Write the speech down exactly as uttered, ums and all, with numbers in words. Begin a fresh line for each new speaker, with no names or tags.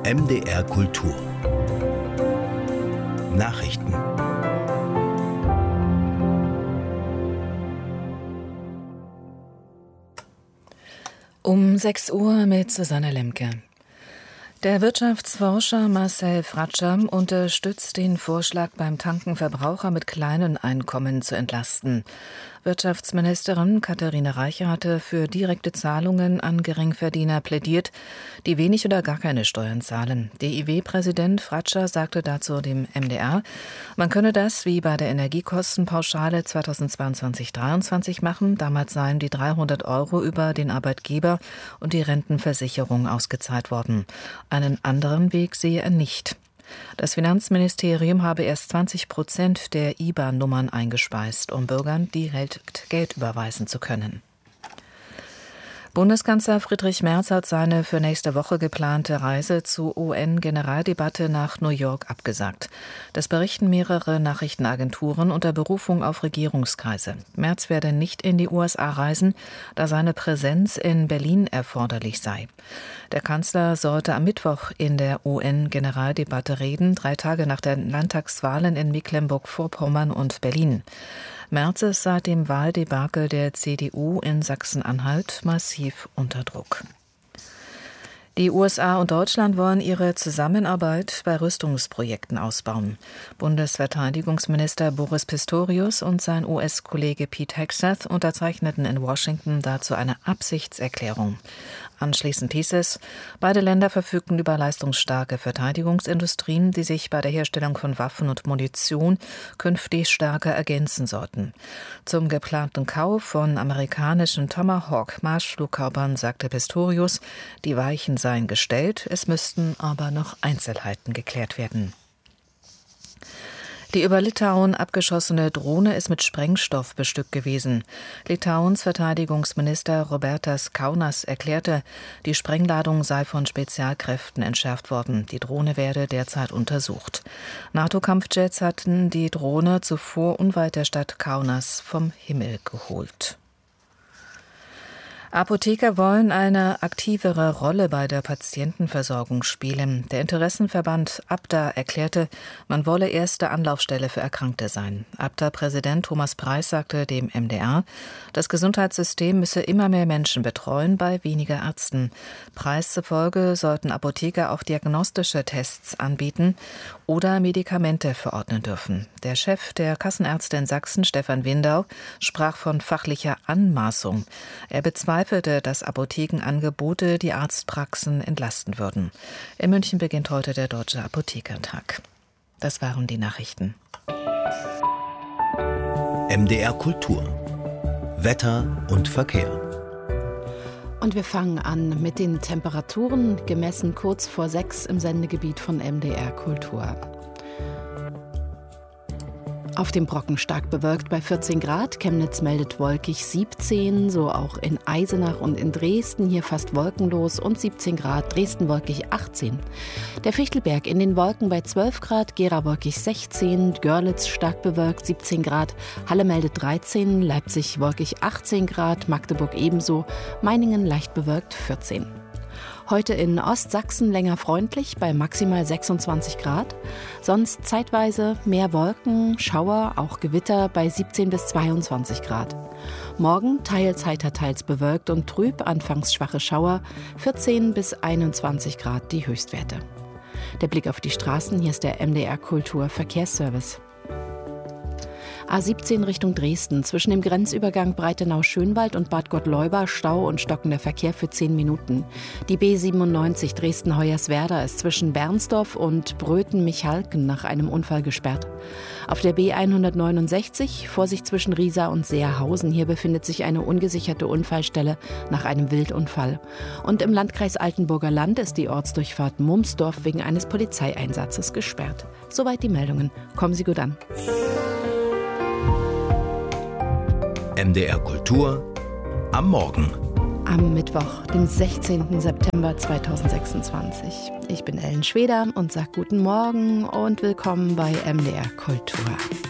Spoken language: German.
M D R Kultur Nachrichten.
Um sechs Uhr mit Susanne Lemke. Der Wirtschaftsforscher Marcel Fratscher unterstützt den Vorschlag, beim Tanken Verbraucher mit kleinen Einkommen zu entlasten. Wirtschaftsministerin Katharina Reiche hatte für direkte Zahlungen an Geringverdiener plädiert, die wenig oder gar keine Steuern zahlen. D I W-Präsident Fratscher sagte dazu dem M D R, man könne das wie bei der Energiekostenpauschale zweitausendzweiundzwanzig dreiundzwanzig machen. Damals seien die dreihundert Euro über den Arbeitgeber und die Rentenversicherung ausgezahlt worden. Einen anderen Weg sehe er nicht. Das Finanzministerium habe erst zwanzig Prozent der I B A N-Nummern eingespeist, um Bürgern direkt Geld überweisen zu können. Bundeskanzler Friedrich Merz hat seine für nächste Woche geplante Reise zur U N-Generaldebatte nach New York abgesagt. Das berichten mehrere Nachrichtenagenturen unter Berufung auf Regierungskreise. Merz werde nicht in die U S A reisen, da seine Präsenz in Berlin erforderlich sei. Der Kanzler sollte am Mittwoch in der U N-Generaldebatte reden, drei Tage nach den Landtagswahlen in Mecklenburg-Vorpommern und Berlin. Merz ist seit dem Wahldebakel der C D U in Sachsen-Anhalt massiv unter Druck. Die U S A und Deutschland wollen ihre Zusammenarbeit bei Rüstungsprojekten ausbauen. Bundesverteidigungsminister Boris Pistorius und sein U S-Kollege Pete Hegseth unterzeichneten in Washington dazu eine Absichtserklärung. Anschließend hieß es, beide Länder verfügten über leistungsstarke Verteidigungsindustrien, die sich bei der Herstellung von Waffen und Munition künftig stärker ergänzen sollten. Zum geplanten Kauf von amerikanischen Tomahawk-Marschflugkörpern sagte Pistorius, die Weichen seien gestellt, es müssten aber noch Einzelheiten geklärt werden. Die über Litauen abgeschossene Drohne ist mit Sprengstoff bestückt gewesen. Litauens Verteidigungsminister Robertas Kaunas erklärte, die Sprengladung sei von Spezialkräften entschärft worden. Die Drohne werde derzeit untersucht. NATO-Kampfjets hatten die Drohne zuvor unweit der Stadt Kaunas vom Himmel geholt. Apotheker wollen eine aktivere Rolle bei der Patientenversorgung spielen. Der Interessenverband A B D A erklärte, man wolle erste Anlaufstelle für Erkrankte sein. A B D A-Präsident Thomas Preis sagte dem M D R, das Gesundheitssystem müsse immer mehr Menschen betreuen, bei weniger Ärzten. Preis zufolge sollten Apotheker auch diagnostische Tests anbieten oder Medikamente verordnen dürfen. Der Chef der Kassenärzte in Sachsen, Stefan Windau, sprach von fachlicher Anmaßung. Er bezweifelte, dass Apothekenangebote die Arztpraxen entlasten würden. In München beginnt heute der Deutsche Apothekertag. Das waren die Nachrichten.
M D R Kultur. Wetter und Verkehr.
Und wir fangen an mit den Temperaturen, gemessen kurz vor sechs im Sendegebiet von M D R Kultur. Auf dem Brocken stark bewölkt bei vierzehn Grad, Chemnitz meldet wolkig siebzehn, so auch in Eisenach und in Dresden, hier fast wolkenlos und siebzehn Grad, Dresden wolkig achtzehn. Der Fichtelberg in den Wolken bei zwölf Grad, Gera wolkig sechzehn, Görlitz stark bewölkt siebzehn Grad, Halle meldet dreizehn, Leipzig wolkig achtzehn Grad, Magdeburg ebenso, Meiningen leicht bewölkt vierzehn. Heute in Ostsachsen länger freundlich bei maximal sechsundzwanzig Grad. Sonst zeitweise mehr Wolken, Schauer, auch Gewitter bei siebzehn bis zweiundzwanzig Grad. Morgen teils heiter, teils bewölkt und trüb, anfangs schwache Schauer, vierzehn bis einundzwanzig Grad die Höchstwerte. Der Blick auf die Straßen, hier ist der M D R Kultur Verkehrsservice. A siebzehn Richtung Dresden. Zwischen dem Grenzübergang Breitenau-Schönwald und Bad Gottleuba Stau und stockender Verkehr für zehn Minuten. Die B siebenundneunzig Dresden-Hoyerswerda ist zwischen Bernsdorf und Bröthen-Michalken nach einem Unfall gesperrt. Auf der B hundertneunundsechzig Vorsicht zwischen Riesa und Seerhausen. Hier befindet sich eine ungesicherte Unfallstelle nach einem Wildunfall. Und im Landkreis Altenburger Land ist die Ortsdurchfahrt Mumsdorf wegen eines Polizeieinsatzes gesperrt. Soweit die Meldungen. Kommen Sie gut an.
M D R Kultur am Morgen.
Am Mittwoch, den sechzehnten September zweitausendsechsundzwanzig. Ich bin Ellen Schweder und sage guten Morgen und willkommen bei M D R Kultur.